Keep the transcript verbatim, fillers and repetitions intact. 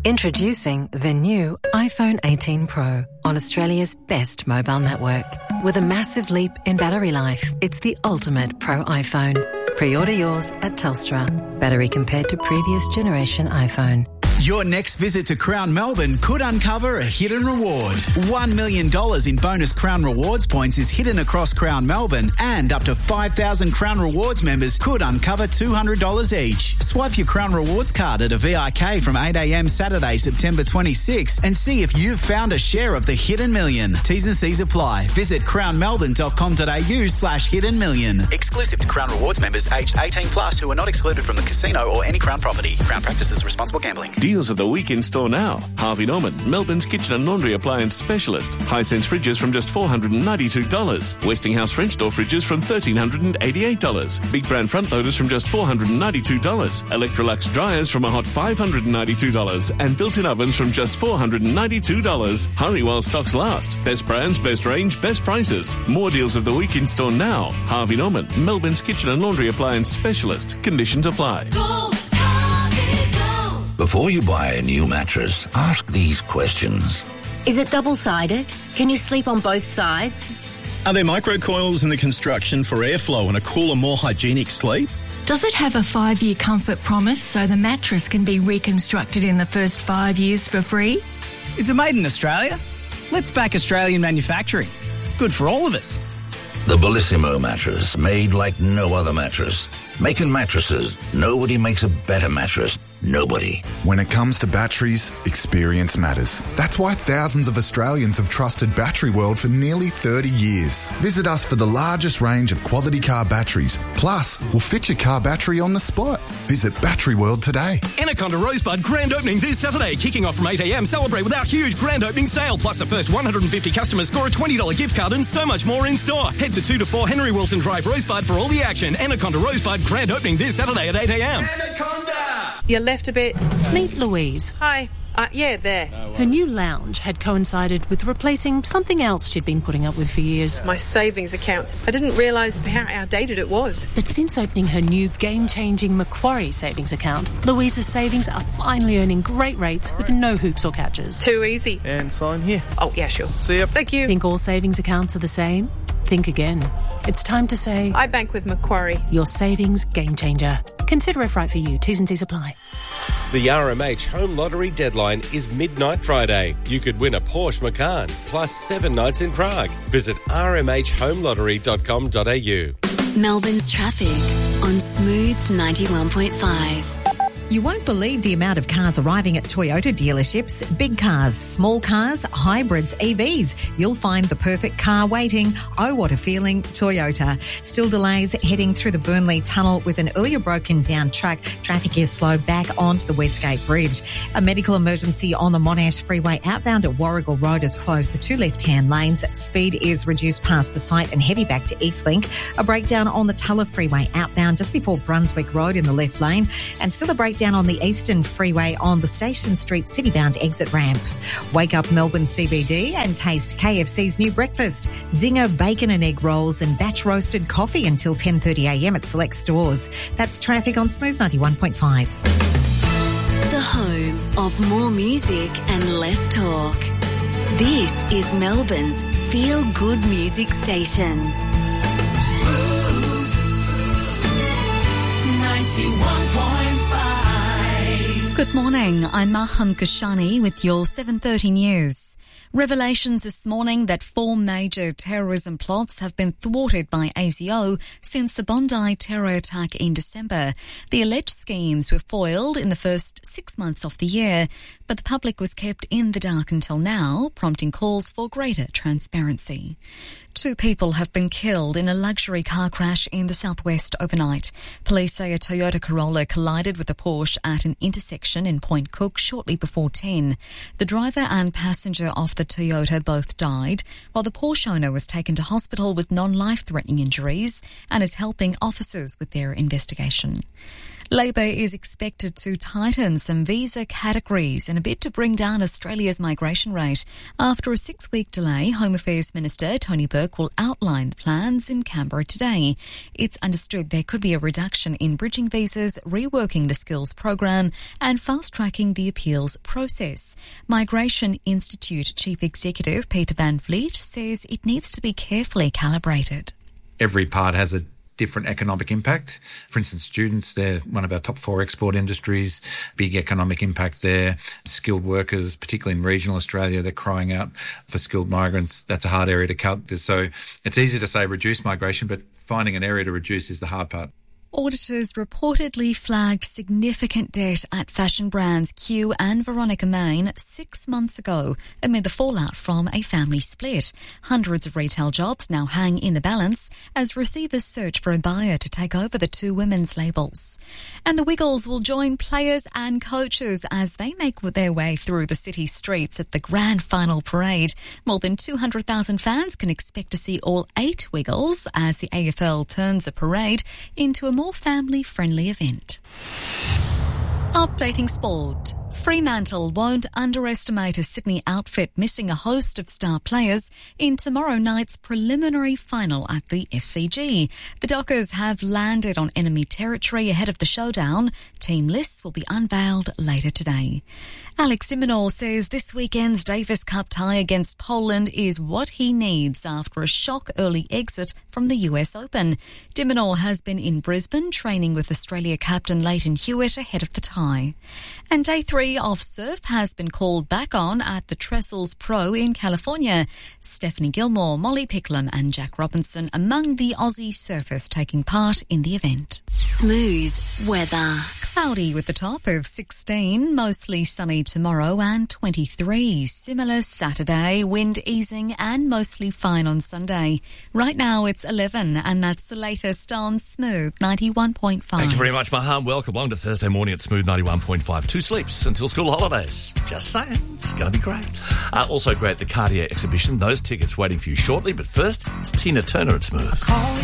Introducing the new iPhone eighteen Pro on Australia's best mobile network. With a massive leap in battery life, it's the ultimate Pro iPhone. Pre-order yours at Telstra. Battery compared to previous generation iPhone. Your next visit to Crown Melbourne could uncover a hidden reward. One million dollars in bonus Crown Rewards points is hidden across Crown Melbourne, and up to five thousand Crown Rewards members could uncover two hundred dollars each. Swipe your Crown Rewards card at a V I K from eight a.m. Saturday, September twenty-sixth and see if you've found a share of the hidden million. T's and C's apply. Visit crownmelbourne.com.au slash hidden million. Exclusive to Crown Rewards members aged eighteen plus who are not excluded from the casino or any Crown property. Crown practices responsible gambling. Deals of the week in store now. Harvey Norman, Melbourne's kitchen and laundry appliance specialist. Hisense fridges from just four hundred ninety-two dollars. Westinghouse French door fridges from one thousand three hundred eighty-eight dollars. Big brand front loaders from just four hundred ninety-two dollars. Electrolux dryers from a hot five hundred ninety-two dollars. And built-in ovens from just four hundred ninety-two dollars. Hurry while stocks last. Best brands, best range, best prices. More deals of the week in store now. Harvey Norman, Melbourne's kitchen and laundry appliance specialist. Conditions apply. Go, Harvey, go. Before you buy a new mattress, ask these questions. Is it double-sided? Can you sleep on both sides? Are there microcoils in the construction for airflow and a cooler, more hygienic sleep? Does it have a five-year comfort promise so the mattress can be reconstructed in the first five years for free? Is it made in Australia? Let's back Australian manufacturing. It's good for all of us. The Bellissimo mattress, made like no other mattress. Making mattresses, nobody makes a better mattress. Nobody. When it comes to batteries, experience matters. That's why thousands of Australians have trusted Battery World for nearly thirty years. Visit us for the largest range of quality car batteries. Plus, we'll fit your car battery on the spot. Visit Battery World today. Anaconda Rosebud grand opening this Saturday. Kicking off from eight a.m. Celebrate with our huge grand opening sale. Plus the first one hundred fifty customers score a twenty dollars gift card and so much more in store. Head to two to four Henry Wilson Drive, Rosebud for all the action. Anaconda Rosebud grand opening this Saturday at eight a.m. Anaconda! You left a bit. Meet Louise. Hi. Uh, yeah, there. Her new lounge had coincided with replacing something else she'd been putting up with for years. My savings account. I didn't realise how outdated it was. But since opening her new game-changing Macquarie savings account, Louise's savings are finally earning great rates with no hoops or catches. Too easy. And sign here. Oh, yeah, sure. See ya. Thank you. Think all savings accounts are the same? Think again. It's time to say... I bank with Macquarie. Your savings game changer. Consider if right for you. T's and C's apply. The R M H Home Lottery deadline is midnight Friday. You could win a Porsche Macan plus seven nights in Prague. Visit r m h home lottery dot com dot a u. Melbourne's traffic on Smooth ninety-one point five. You won't believe the amount of cars arriving at Toyota dealerships. Big cars, small cars, hybrids, E Vs. You'll find the perfect car waiting. Oh, what a feeling, Toyota. Still delays heading through the Burnley Tunnel with an earlier broken down truck. Traffic is slow back onto the Westgate Bridge. A medical emergency on the Monash Freeway outbound at Warrigal Road is closed. The two left-hand lanes. Speed is reduced past the site and heavy back to Eastlink. A breakdown on the Tulla Freeway outbound just before Brunswick Road in the left lane. And still a breakdown down on the Eastern Freeway on the Station Street Citybound exit ramp. Wake up Melbourne C B D and taste K F C's new breakfast. Zinger bacon and egg rolls and batch roasted coffee until ten thirty a m at select stores. That's traffic on Smooth ninety-one point five. The home of more music and less talk. This is Melbourne's feel-good music station. Smooth ninety-one point five. Good morning, I'm Maham Kashani with your seven thirty news. Revelations this morning that four major terrorism plots have been thwarted by A S I O since the Bondi terror attack in December. The alleged schemes were foiled in the first six months of the year, but the public was kept in the dark until now, prompting calls for greater transparency. Two people have been killed in a luxury car crash in the southwest overnight. Police say a Toyota Corolla collided with a Porsche at an intersection in Point Cook shortly before ten. The driver and passenger of the Toyota both died, while the Porsche owner was taken to hospital with non-life-threatening injuries and is helping officers with their investigation. Labor is expected to tighten some visa categories in a bid to bring down Australia's migration rate. After a six-week delay, Home Affairs Minister Tony Burke will outline the plans in Canberra today. It's understood there could be a reduction in bridging visas, reworking the skills program and fast-tracking the appeals process. Migration Institute Chief Executive Peter Van Vliet says it needs to be carefully calibrated. Every part has a different economic impact. For instance, students, they're one of our top four export industries, big economic impact there. Skilled workers, particularly in regional Australia, they're crying out for skilled migrants. That's a hard area to cut. So it's easy to say reduce migration, but finding an area to reduce is the hard part. Auditors reportedly flagged significant debt at fashion brands Q and Veronica Main six months ago amid the fallout from a family split. Hundreds of retail jobs now hang in the balance as receivers search for a buyer to take over the two women's labels. And the Wiggles will join players and coaches as they make their way through the city streets at the grand final parade. More than two hundred thousand fans can expect to see all eight Wiggles as the A F L turns the parade into a more family-friendly event. Updating sport. Fremantle won't underestimate a Sydney outfit missing a host of star players in tomorrow night's preliminary final at the S C G. The Dockers have landed on enemy territory ahead of the showdown. Team lists will be unveiled later today. Alex de Minaur says this weekend's Davis Cup tie against Poland is what he needs after a shock early exit from the U S Open. De Minaur has been in Brisbane training with Australia captain Leighton Hewitt ahead of the tie. And day three of surf has been called back on at the Trestles Pro in California. Stephanie Gilmore, Molly Picklum and Jack Robinson among the Aussie surfers taking part in the event. Smooth weather. Cloudy with the top of sixteen, mostly sunny tomorrow and twenty-three. Similar Saturday, wind easing and mostly fine on Sunday. Right now it's eleven and that's the latest on Smooth ninety-one point five. Thank you very much, Maham. Welcome along to Thursday morning at Smooth ninety-one point five. Two sleeps until school holidays. Just saying. It's going to be great. Uh, also great, the Cartier exhibition. Those tickets waiting for you shortly. But first, it's Tina Turner at Smooth.